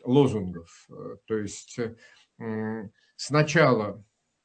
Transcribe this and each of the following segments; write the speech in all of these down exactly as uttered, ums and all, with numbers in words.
лозунгов. То есть сначала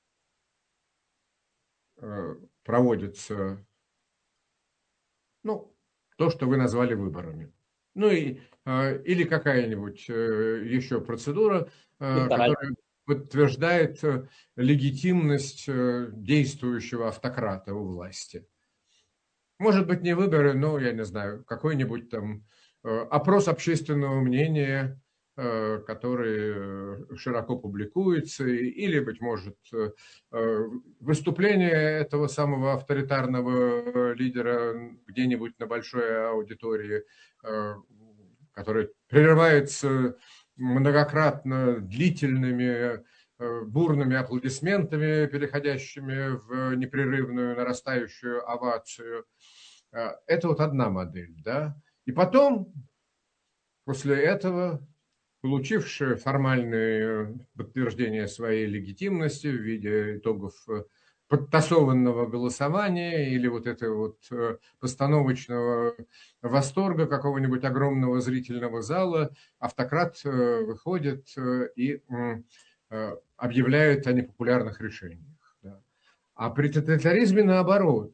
проводится, ну, то, что вы назвали выборами. Ну и, или какая-нибудь еще процедура, которая подтверждает легитимность действующего автократа у власти. Может быть, не выборы, но, я не знаю, какой-нибудь там опрос общественного мнения, который широко публикуется, или, быть может, выступление этого самого авторитарного лидера где-нибудь на большой аудитории, который прерывается многократно длительными бурными аплодисментами, переходящими в непрерывную нарастающую овацию. Это вот одна модель, да. И потом, после этого, получившие формальное подтверждение своей легитимности в виде итогов подтасованного голосования или вот этого вот постановочного восторга какого-нибудь огромного зрительного зала, автократ выходит и объявляет о непопулярных решениях. А при тоталитаризме наоборот.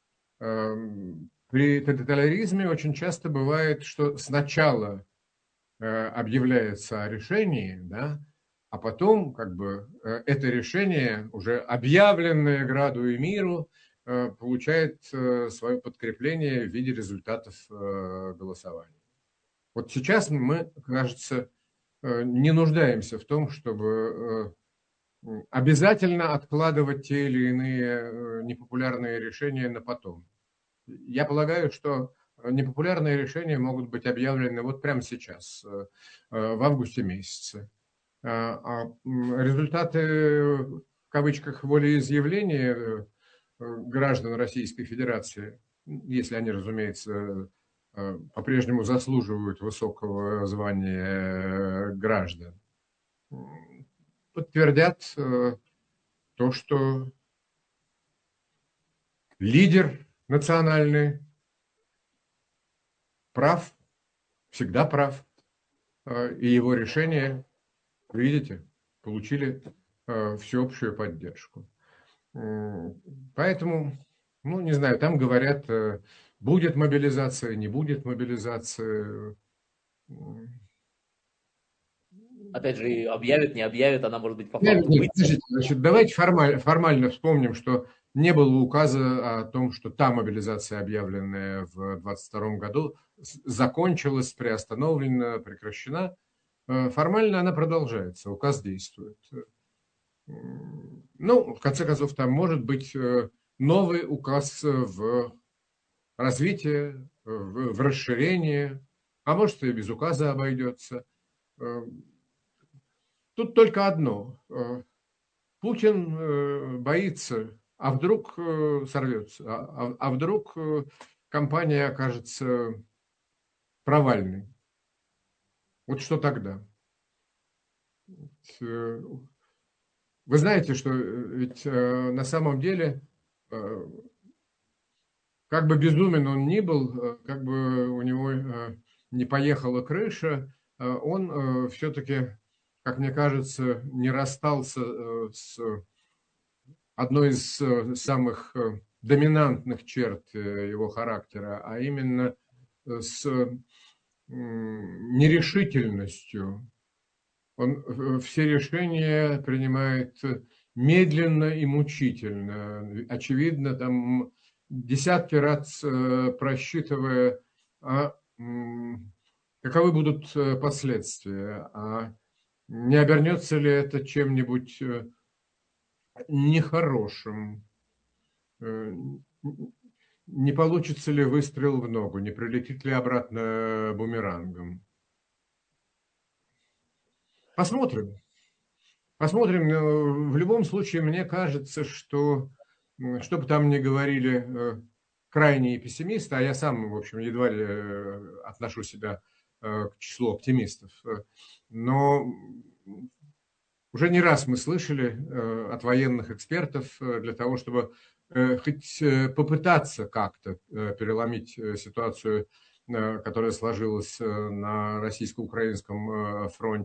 При тоталитаризме очень часто бывает, что сначала объявляется о решении, да, а потом как бы это решение, уже объявленное граду и миру, получает свое подкрепление в виде результатов голосования. Вот сейчас мы, кажется, не нуждаемся в том, чтобы обязательно откладывать те или иные непопулярные решения на потом. Я полагаю, что непопулярные решения могут быть объявлены вот прямо сейчас, в августе месяце. А результаты, в кавычках, волеизъявления граждан Российской Федерации, если они, разумеется, по-прежнему заслуживают высокого звания граждан, подтвердят то, что лидер национальный прав, всегда прав, и его решения, видите, получили всеобщую поддержку. Поэтому, ну, не знаю, там говорят, будет мобилизация, не будет мобилизации. Опять же, объявят, не объявят, она может быть по Нет, факту нет, быть. подождите, значит, давайте формально, формально вспомним, что не было указа о том, что та мобилизация, объявленная в двадцать втором году, закончилась, приостановлена, прекращена. Формально она продолжается, указ действует. Ну, в конце концов, там может быть новый указ в развитии, в, в расширении, а может и без указа обойдется. Тут только одно. Путин боится, а вдруг сорвется, а, а вдруг кампания окажется провальной. Вот что тогда? Вы знаете, что ведь на самом деле, как бы безумен он ни был, как бы у него не поехала крыша, он все-таки, как мне кажется, не расстался с одной из самых доминантных черт его характера, а именно с нерешительностью. Он все решения принимает медленно и мучительно. Очевидно, там десятки раз просчитывая, а каковы будут последствия, а не обернется ли это чем-нибудь нехорошим, не получится ли выстрел в ногу, не прилетит ли обратно бумерангом. Посмотрим. Посмотрим. В любом случае, мне кажется, что, что бы там ни говорили крайние пессимисты, а я сам, в общем, едва ли отношу себя к числу оптимистов, но уже не раз мы слышали от военных экспертов для того, чтобы хоть попытаться как-то переломить ситуацию, которая сложилась на российско-украинском фронте,